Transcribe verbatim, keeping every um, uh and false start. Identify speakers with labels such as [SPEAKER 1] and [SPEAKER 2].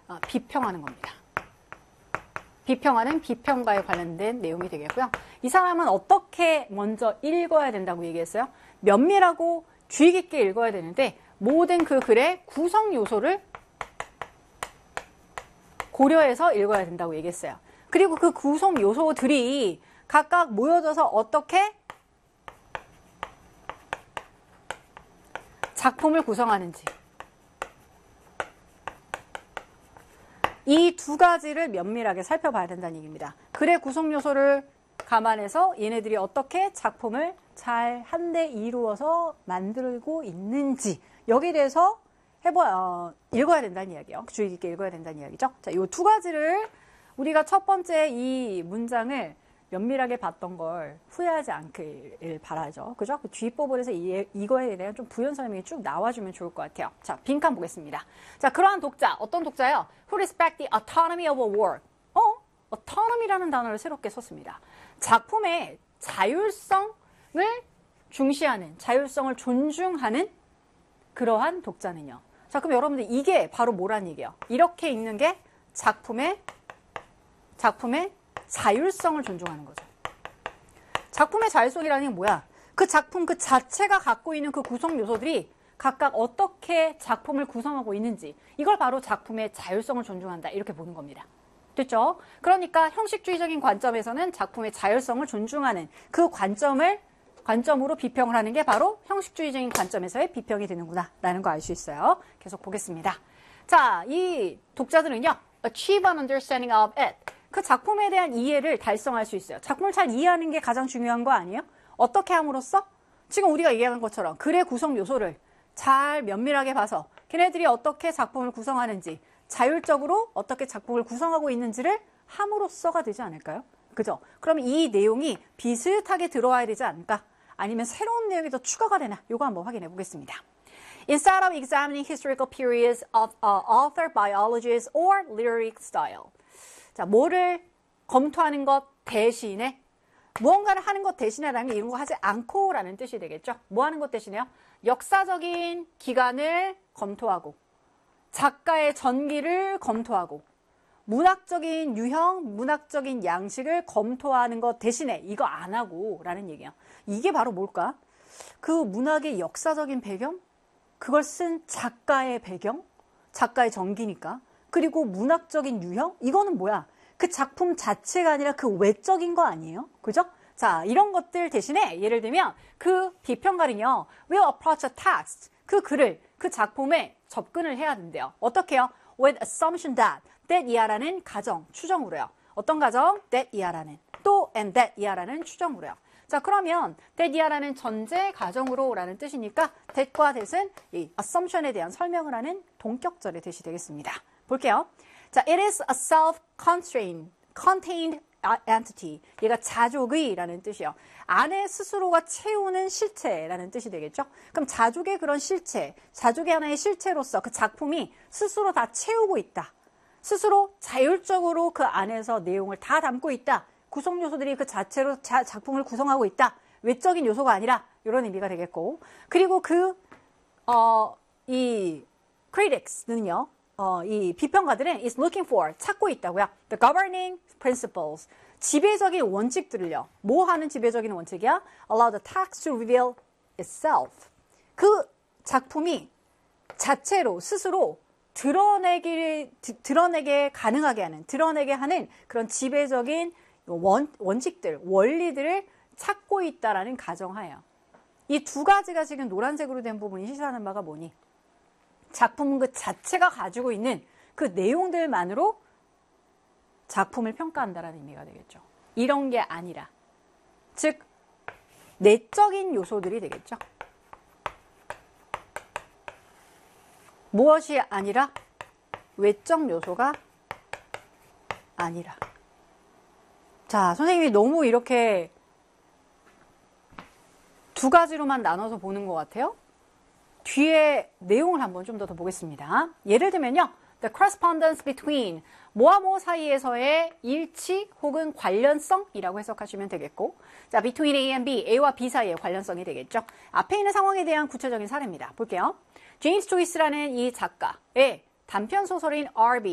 [SPEAKER 1] 어, 비평하는 겁니다. 비평하는 비평가에 관련된 내용이 되겠고요. 이 사람은 어떻게 먼저 읽어야 된다고 얘기했어요? 면밀하고 주의 깊게 읽어야 되는데 모든 그 글의 구성 요소를 고려해서 읽어야 된다고 얘기했어요. 그리고 그 구성 요소들이 각각 모여져서 어떻게 작품을 구성하는지 이 두 가지를 면밀하게 살펴봐야 된다는 얘기입니다. 글의 구성 요소를 감안해서 얘네들이 어떻게 작품을 잘 한데 이루어서 만들고 있는지 여기에 대해서 해봐야 어, 읽어야 된다는 이야기요. 주의 깊게 읽어야 된다는 이야기죠. 자, 이 두 가지를 우리가 첫 번째 이 문장을 면밀하게 봤던 걸 후회하지 않길 바라죠. 그죠? 그 뒷부분에서 이, 이거에 대한 좀 부연 설명이 쭉 나와주면 좋을 것 같아요. 자, 빈칸 보겠습니다. 자, 그러한 독자, 어떤 독자요? Who respect the autonomy of a work. 어? autonomy라는 단어를 새롭게 썼습니다. 작품의 자율성을 중시하는, 자율성을 존중하는 그러한 독자는요. 자, 그럼 여러분들 이게 바로 뭐란 얘기예요? 이렇게 읽는 게 작품의, 작품의 자율성을 존중하는 거죠. 작품의 자율성이라는 게 뭐야? 그 작품 그 자체가 갖고 있는 그 구성 요소들이 각각 어떻게 작품을 구성하고 있는지 이걸 바로 작품의 자율성을 존중한다 이렇게 보는 겁니다. 됐죠? 그러니까 형식주의적인 관점에서는 작품의 자율성을 존중하는 그 관점을 관점으로 비평을 하는 게 바로 형식주의적인 관점에서의 비평이 되는구나 라는 거 알 수 있어요. 계속 보겠습니다. 자, 이 독자들은요. achieve an understanding of it. 그 작품에 대한 이해를 달성할 수 있어요. 작품을 잘 이해하는 게 가장 중요한 거 아니에요? 어떻게 함으로써? 지금 우리가 얘기한 것처럼 글의 구성 요소를 잘 면밀하게 봐서 걔네들이 어떻게 작품을 구성하는지 자율적으로 어떻게 작품을 구성하고 있는지를 함으로써가 되지 않을까요? 그죠? 그럼 이 내용이 비슷하게 들어와야 되지 않을까? 아니면 새로운 내용이 더 추가가 되나? 이거 한번 확인해 보겠습니다. Instead of examining historical periods of uh, author biologies or literary style. 자, 뭐를 검토하는 것 대신에 무언가를 하는 것 대신에라는 게 이런 거 하지 않고라는 뜻이 되겠죠. 뭐 하는 것 대신에요? 역사적인 기간을 검토하고 작가의 전기를 검토하고 문학적인 유형, 문학적인 양식을 검토하는 것 대신에 이거 안 하고 라는 얘기예요. 이게 바로 뭘까? 그 문학의 역사적인 배경? 그걸 쓴 작가의 배경? 작가의 전기니까. 그리고 문학적인 유형? 이거는 뭐야? 그 작품 자체가 아니라 그 외적인 거 아니에요? 그죠? 자, 이런 것들 대신에 예를 들면 그 비평가는요. will approach a text. 그 글을, 그 작품에 접근을 해야 된대요. 어떻게 해요? with assumption that. that 이하라는 가정, 추정으로요. 어떤 가정? that 이하라는. 또 and that 이하라는 추정으로요. 자, 그러면 that 이하라는 전제 가정으로 라는 뜻이니까 that과 that은 이 assumption에 대한 설명을 하는 동격절의 뜻이 되겠습니다. 볼게요. 자, it is a self-contained contained entity. 얘가 자족의라는 뜻이요. 안에 스스로가 채우는 실체라는 뜻이 되겠죠. 그럼 자족의 그런 실체, 자족의 하나의 실체로서 그 작품이 스스로 다 채우고 있다. 스스로 자율적으로 그 안에서 내용을 다 담고 있다. 구성 요소들이 그 자체로 자, 작품을 구성하고 있다. 외적인 요소가 아니라 이런 의미가 되겠고. 그리고 그, 어, 이 critics는요. 어, 이 비평가들은 is looking for, 찾고 있다고요. The governing principles, 지배적인 원칙들을요. 뭐 하는 지배적인 원칙이야? Allow the text to reveal itself. 그 작품이 자체로, 스스로 드러내기, 드러내게 가능하게 하는, 드러내게 하는 그런 지배적인 원, 원칙들, 원리들을 찾고 있다라는 가정하에요. 이 두 가지가 지금 노란색으로 된 부분이 시사하는 바가 뭐니? 작품은 그 자체가 가지고 있는 그 내용들만으로 작품을 평가한다라는 의미가 되겠죠. 이런 게 아니라, 즉 내적인 요소들이 되겠죠. 무엇이 아니라 외적 요소가 아니라. 자, 선생님이 너무 이렇게 두 가지로만 나눠서 보는 것 같아요. 뒤에 내용을 한번 좀 더 더 보겠습니다. 예를 들면요. The correspondence between 뭐와 뭐 사이에서의 일치 혹은 관련성이라고 해석하시면 되겠고, 자, between A and B, A와 B 사이의 관련성이 되겠죠. 앞에 있는 상황에 대한 구체적인 사례입니다. 볼게요. 제임스 조이스라는 이 작가의 단편 소설인 아르비